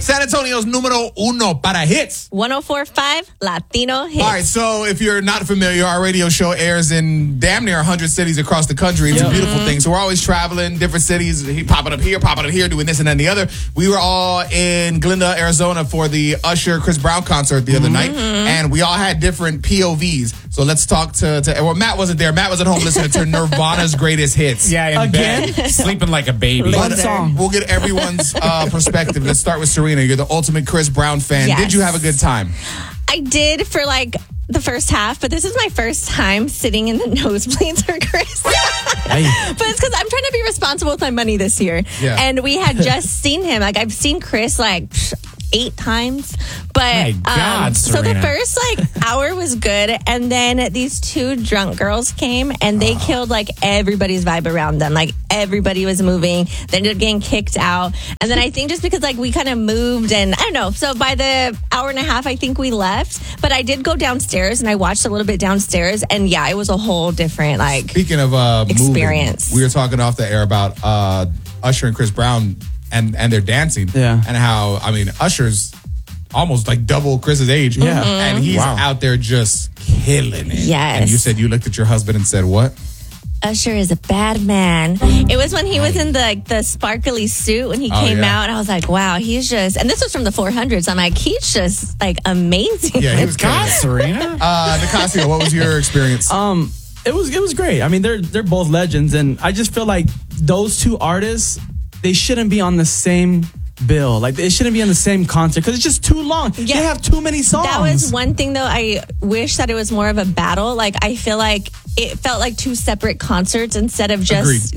San Antonio's número uno para hits. 104.5 Latino Hits. All right, so if you're not familiar, our radio show airs in damn near 100 cities across the country. It's a beautiful thing. So we're always traveling, different cities, popping up here, doing this and then the other. We were all in Glendale, Arizona for the Usher Chris Brown concert the other night, and we all had different POVs. So let's talk to well, Matt wasn't there. Matt was at home listening to Nirvana's greatest hits. Yeah, in bed, sleeping like a baby. But we'll get everyone's perspective. Let's start with Serena. You're the ultimate Chris Brown fan. Yes. Did you have a good time? I did for like the first half, but this is my first time sitting in the nosebleeds for Chris. But it's because I'm trying to be responsible with my money this year. Yeah. And we had just seen him. Like, I've seen Chris like 8 times. But My God, so the Serena. first hour was good, and then these 2 drunk girls came and they killed like everybody's vibe around them. Like, everybody was moving. They ended up getting kicked out. And then I think just because we kind of moved, and I don't know. So by the hour and a half, I think we left. But I did go downstairs and I watched a little bit downstairs, and yeah, it was a whole different Speaking of experience. moving, we were talking off the air about Usher and Chris Brown and their dancing. Yeah. And how, Usher's almost like double Chris's age. Yeah. And he's out there just killing it. Yes. And you said you looked at your husband and said what? Usher is a bad man. It was when he was in the sparkly suit when he came out, and I was like, wow, he's just, and this was from the 400s. I'm like, he's just amazing. Yeah, he was God, Serena. Nicasio, what was your experience? It was great. I mean, they're both legends, and I just feel like those 2 artists, they shouldn't be on the same bill. Like, they shouldn't be on the same concert because it's just too long. Yeah. They have too many songs. That was one thing, though. I wish that it was more of a battle. Like, I feel like it felt like 2 separate concerts instead of just,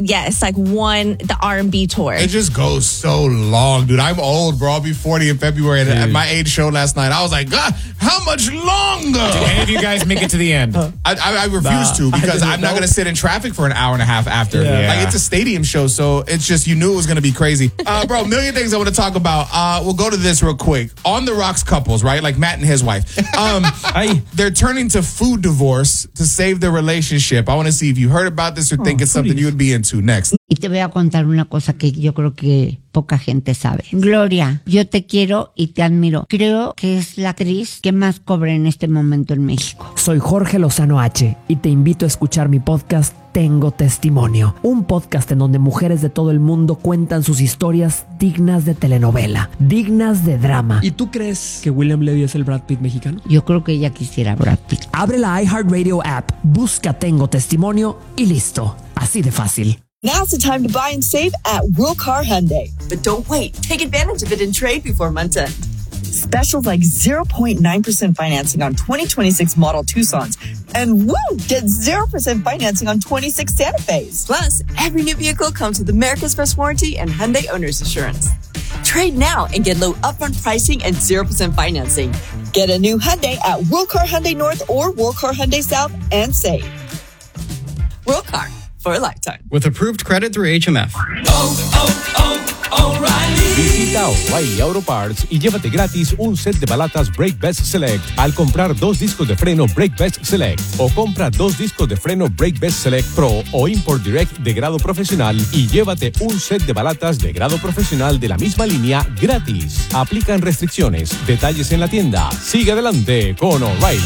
the R&B tour. It just goes so long, dude. I'm old, bro. I'll be 40 in February. And at my age show last night, I was like, God, how much longer? Did any of you guys make it to the end? I refuse to because I'm not going to sit in traffic for an hour and a half after. Yeah. Like, it's a stadium show, so it's just, you knew it was going to be crazy. Bro, a million things I want to talk about. We'll go to this real quick. On the Rocks couples, right? Like Matt and his wife. They're turning to food divorce to save their relationship. I want to see if you heard about this or think it's something you would be into. Next. Y te voy a contar una cosa que yo creo que poca gente sabe. Gloria, yo te quiero y te admiro. Creo que es la actriz que más cobra en este momento en México. Soy Jorge Lozano H y te invito a escuchar mi podcast Tengo Testimonio, un podcast en donde mujeres de todo el mundo cuentan sus historias dignas de telenovela, dignas de drama. ¿Y tú crees que William Levy es el Brad Pitt mexicano? Yo creo que ella quisiera Brad Pitt. Abre la iHeartRadio app, busca Tengo Testimonio y listo. Así de fácil. Now's the time to buy and save at Will Car Hyundai. But don't wait. Take advantage of it and trade before month's end. Specials like 0.9% financing on 2026 model Tucson's. And woo! Get 0% financing on 26 Santa Fe's. Plus, every new vehicle comes with America's Best Warranty and Hyundai Owner's Assurance. Trade now and get low upfront pricing and 0% financing. Get a new Hyundai at Will Car Hyundai North or Will Car Hyundai South and save. Will Car. For a lifetime. With approved credit through HMF. Visita O'Reilly Auto Parts y llévate gratis un set de balatas Brake Best Select al comprar 2 discos de freno Brake Best Select, o compra 2 discos de freno Brake Best Select Pro o Import Direct de grado profesional y llévate un set de balatas de grado profesional de la misma línea gratis. Aplican restricciones. Detalles en la tienda. Sigue adelante con O'Reilly.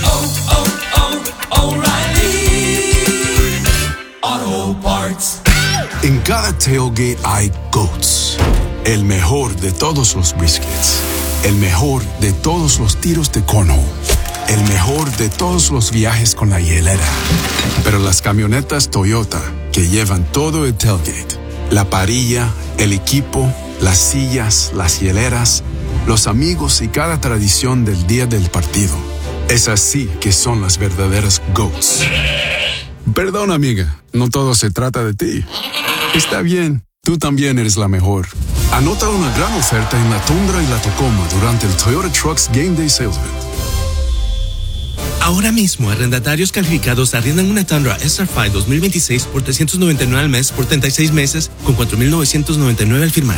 Auto Parts. En cada tailgate hay GOATs. El mejor de todos los briskets. El mejor de todos los tiros de cornhole. El mejor de todos los viajes con la hielera. Pero las camionetas Toyota que llevan todo el tailgate, la parrilla, el equipo, las sillas, las hieleras, los amigos y cada tradición del día del partido. Es así que son las verdaderas GOATs. Perdón, amiga, no todo se trata de ti. Está bien, tú también eres la mejor. Anota una gran oferta en la Tundra y la Tacoma durante el Toyota Trucks Game Day Sales Event. Ahora mismo, arrendatarios calificados arriendan una Tundra SR5 2026 por $399 al mes por 36 meses con $4,999 al firmar.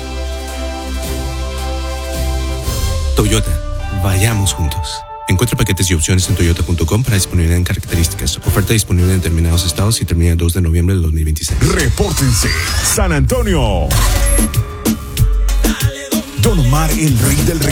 Toyota, vayamos juntos. Encuentra paquetes y opciones en toyota.com para disponibilidad en características. Oferta disponible en determinados estados y termina el 2 de noviembre del 2026. Repórtense. San Antonio. Don Omar, el rey del